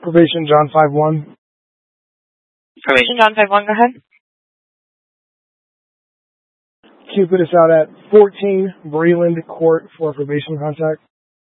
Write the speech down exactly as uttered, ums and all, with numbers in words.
Probation John five one. Probation John five one, go ahead. Can you put us out at fourteen Breland Court for probation contact?